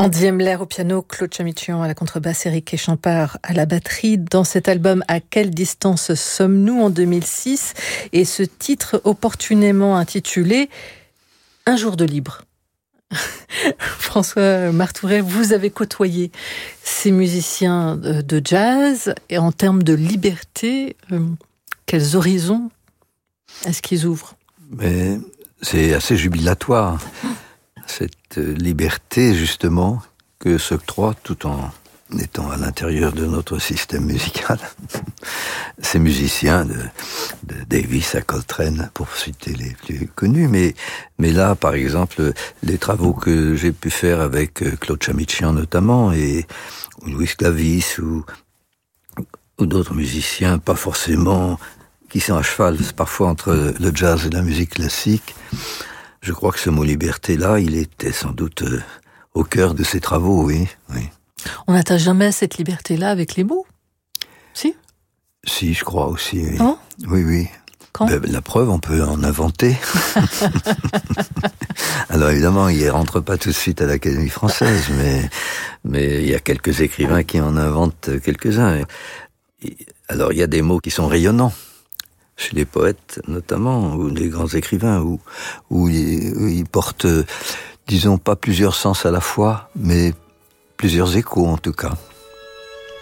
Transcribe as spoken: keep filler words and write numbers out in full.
Andy Emler au piano, Claude Chamichian à la contrebasse, Éric Champard à la batterie. Dans cet album, À quelle distance sommes-nous en deux mille six, et ce titre opportunément intitulé Un jour de libre. François Martouret, vous avez côtoyé ces musiciens de jazz, et en termes de liberté, euh, quels horizons est-ce qu'ils ouvrent ? Mais c'est assez jubilatoire, cette liberté justement que s'octroie tout en étant à l'intérieur de notre système musical. Ces musiciens de, de Davis à Coltrane, pour citer les plus connus, mais, mais là, par exemple, les travaux que j'ai pu faire avec Claude Chamichian notamment, et ou Louis Clavis, ou, ou d'autres musiciens, pas forcément, qui sont à cheval parfois entre le jazz et la musique classique, je crois que ce mot liberté-là, il était sans doute au cœur de ces travaux, oui, oui. On n'atteint jamais cette liberté-là avec les mots ? Si ? Si, je crois aussi, oui. Oh ? Oui, oui. Quand ? Ben, la preuve, on peut en inventer. Alors évidemment, il ne rentre pas tout de suite à l'Académie française, mais, mais il y a quelques écrivains qui en inventent quelques-uns. Et, alors il y a des mots qui sont rayonnants, chez les poètes notamment, ou les grands écrivains, où, où, ils, où ils portent, disons, pas plusieurs sens à la fois, mais plusieurs échos en tout cas.